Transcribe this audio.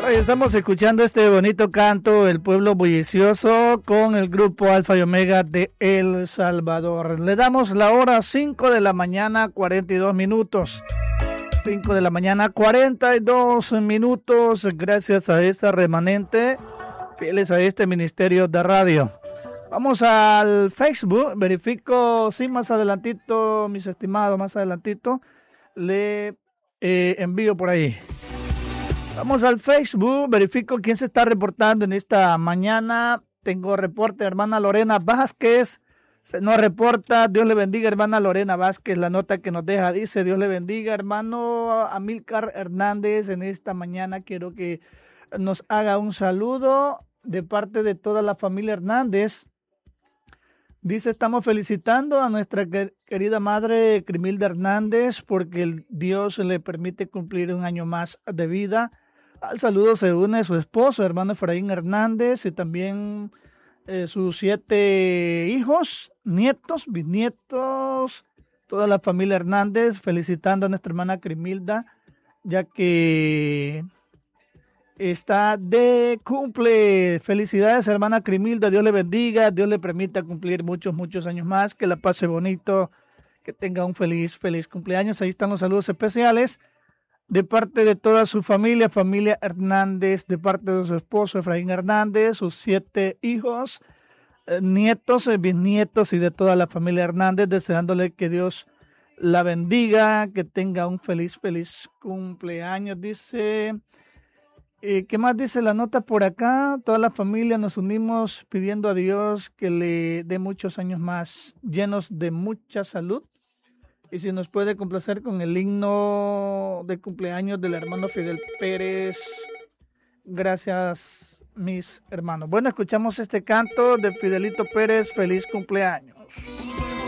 Estamos escuchando este bonito canto, El Pueblo Bullicioso, con el grupo Alfa y Omega de El Salvador. Le damos la hora 5 de la mañana, 42 minutos. 5 de la mañana, 42 minutos, gracias a esta remanente, fieles a este ministerio de radio. Vamos al Facebook, verifico, sí, más adelantito, mis estimados, más adelantito, le envío por ahí. Vamos al Facebook, verifico quién se está reportando en esta mañana. Tengo reporte, hermana Lorena Vázquez, se nos reporta. Dios le bendiga, hermana Lorena Vázquez, la nota que nos deja dice, Dios le bendiga, hermano Amílcar Hernández, en esta mañana quiero que nos haga un saludo de parte de toda la familia Hernández. Dice, estamos felicitando a nuestra querida madre Crimilda Hernández porque Dios le permite cumplir un año más de vida. Al saludo se une su esposo, hermano Efraín Hernández, y también sus 7 hijos, nietos, bisnietos, toda la familia Hernández, felicitando a nuestra hermana Crimilda, ya que está de cumple. Felicidades, hermana Crimilda, Dios le bendiga, Dios le permita cumplir muchos, muchos años más, que la pase bonito, que tenga un feliz cumpleaños. Ahí están los saludos especiales de parte de toda su familia, familia Hernández, de parte de su esposo Efraín Hernández, sus 7 hijos, nietos, bisnietos y de toda la familia Hernández, deseándole que Dios la bendiga, que tenga un feliz cumpleaños. Dice, ¿qué más dice la nota por acá? Toda la familia nos unimos pidiendo a Dios que le dé muchos años más, llenos de mucha salud. Y si nos puede complacer con el himno de cumpleaños del hermano Fidel Pérez. Gracias, mis hermanos. Bueno, escuchamos este canto de Fidelito Pérez. Feliz cumpleaños.